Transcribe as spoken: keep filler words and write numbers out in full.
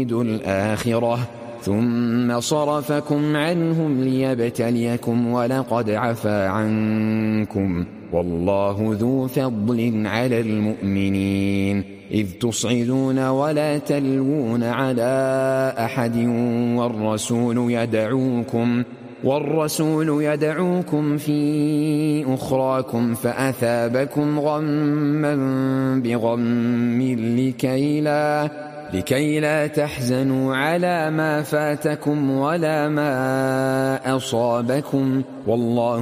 يريد الآخرة ثم صرفكم عنهم ليبتليكم ولقد عفا عنكم والله ذو فضل على المؤمنين إذ تصعدون ولا تلوون على أحد والرسول يدعوكم والرسول يدعوكم في أخراكم فأثابكم غما بغم لكي لا, لكي لا تحزنوا على ما فاتكم ولا ما أصابكم والله